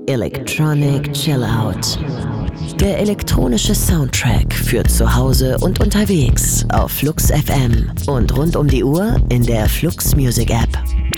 Electronic Chill Out. Der elektronische Soundtrack für zu Hause und unterwegs auf Flux FM und rund um die Uhr in der Flux Music App.